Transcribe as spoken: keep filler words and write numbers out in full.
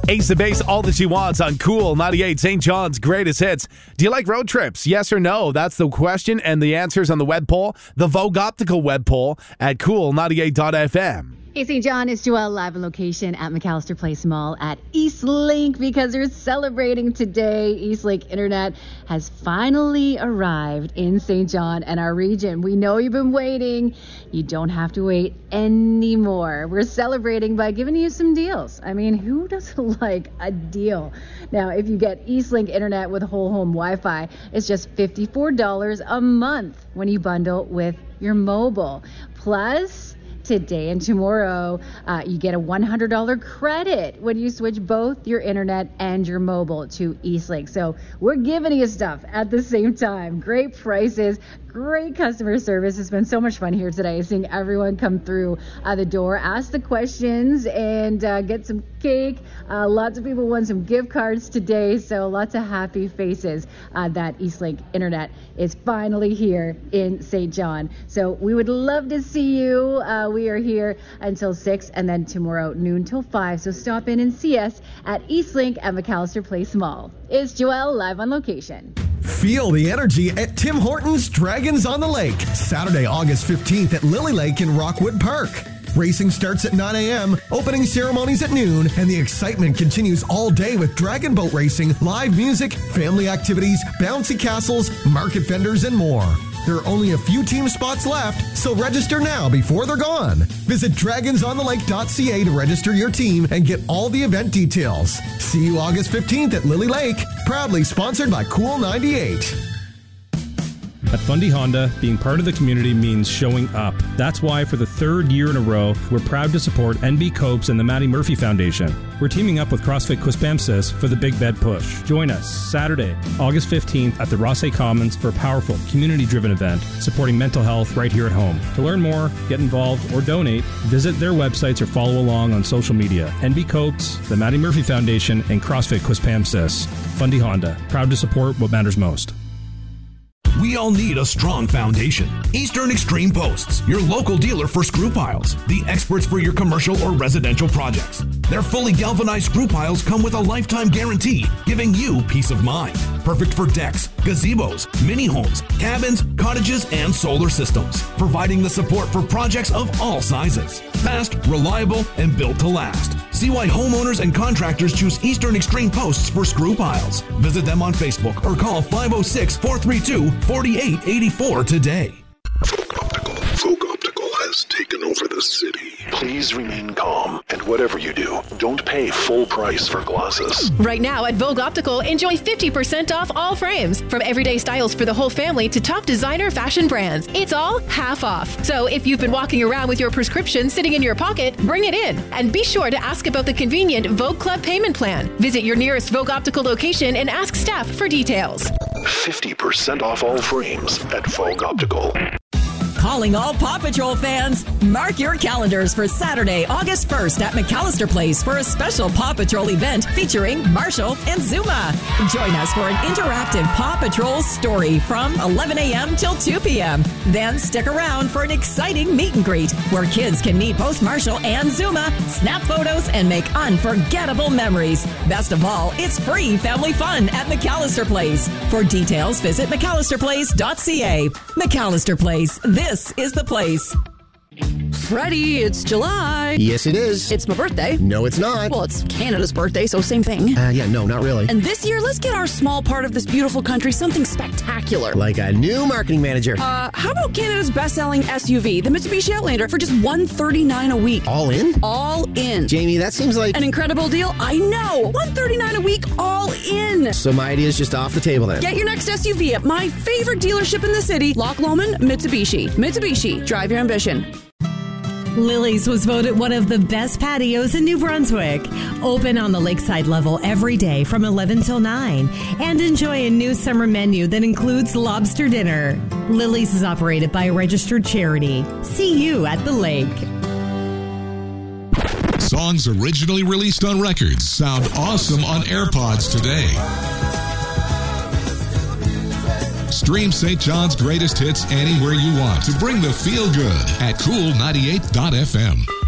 Ace of Base, all that she wants on Cool ninety-eight, Saint John's greatest hits. Do you like road trips? Yes or no? That's the question, and the answers on the web poll, the Vogue Optical web poll at cool ninety-eight dot f m. Hey, Saint John, it's Joelle live on location at McAllister Place Mall at Eastlink because they're celebrating today. Eastlink Internet has finally arrived in Saint John and our region. We know you've been waiting. You don't have to wait anymore. We're celebrating by giving you some deals. I mean, who doesn't like a deal? Now, if you get Eastlink Internet with whole home Wi-Fi, it's just fifty-four dollars a month when you bundle with your mobile. Plus, today and tomorrow, uh, you get a one hundred dollars credit when you switch both your internet and your mobile to Eastlink. So we're giving you stuff at the same time. Great prices, great customer service. It's been so much fun here today, seeing everyone come through uh, the door, ask the questions, and uh, get some cake. Uh, lots of people won some gift cards today, so lots of happy faces uh, that Eastlink Internet is finally here in Saint John. So we would love to see you. Uh, we are here until six, and then tomorrow noon till five. So stop in and see us at Eastlink at McAllister Place Mall. It's Joelle live on location. Feel the energy at Tim Hortons Dragons on the Lake, Saturday, August fifteenth at Lily Lake in Rockwood Park. Racing starts at nine a.m., opening ceremonies at noon, and the excitement continues all day with dragon boat racing, live music, family activities, bouncy castles, market vendors, and more. There are only a few team spots left, so register now before they're gone. Visit dragons on the lake dot c a to register your team and get all the event details. See you August fifteenth at Lily Lake, proudly sponsored by Cool ninety-eight. At Fundy Honda, being part of the community means showing up. That's why for the third year in a row, we're proud to support N B Copes and the Maddie Murphy Foundation. We're teaming up with CrossFit Quispamsis for the Big Bed Push. Join us Saturday, August fifteenth at the Rossay Commons for a powerful, community-driven event supporting mental health right here at home. To learn more, get involved, or donate, visit their websites or follow along on social media. N B Copes, the Maddie Murphy Foundation, and CrossFit Quispamsis. Fundy Honda, proud to support what matters most. We all need a strong foundation. Eastern Extreme Posts, your local dealer for screw piles, the experts for your commercial or residential projects. Their fully galvanized screw piles come with a lifetime guarantee, giving you peace of mind. Perfect for decks, gazebos, mini homes, cabins, cottages, and solar systems, providing the support for projects of all sizes. Fast, reliable, and built to last. See why homeowners and contractors choose Eastern Extreme Posts for screw piles. Visit them on Facebook or call five oh six, four three two, four eight eight four today. Optical. Vogue Optical has taken over the city. Please remain calm, and whatever you do, don't pay full price for glasses. Right now at Vogue Optical, enjoy fifty percent off all frames. From everyday styles for the whole family to top designer fashion brands. It's all half off. So if you've been walking around with your prescription sitting in your pocket, bring it in. And be sure to ask about the convenient Vogue Club payment plan. Visit your nearest Vogue Optical location and ask staff for details. fifty percent off all frames at Vogue Optical. Calling all Paw Patrol fans. Mark your calendars for Saturday, August first at McAllister Place for a special Paw Patrol event featuring Marshall and Zuma. Join us for an interactive Paw Patrol story from eleven a.m. till two p.m. Then stick around for an exciting meet and greet where kids can meet both Marshall and Zuma, snap photos, and make unforgettable memories. Best of all, it's free family fun at McAllister Place. For details, visit McAllister Place dot c a. McAllister Place. This This is the place. Freddie, it's July. Yes, it is. It's my birthday. No, it's not. Well, it's Canada's birthday, so same thing. Uh, yeah, no, not really. And this year, let's get our small part of this beautiful country something spectacular. Like a new marketing manager. Uh, how about Canada's best-selling S U V, the Mitsubishi Outlander, for just one hundred thirty-nine dollars a week? All in? All in. Jamie, that seems like... an incredible deal. I know. one hundred thirty-nine dollars a week, all in. So my idea is just off the table then. Get your next S U V at my favorite dealership in the city, Loch Lomond Mitsubishi. Mitsubishi, drive your ambition. Lily's was voted one of the best patios in New Brunswick. Open on the lakeside level every day from eleven till nine. And enjoy a new summer menu that includes lobster dinner. Lily's is operated by a registered charity. See you at the lake. Songs originally released on records sound awesome on AirPods today. Stream Saint John's greatest hits anywhere you want to bring the feel good at cool ninety-eight dot f m.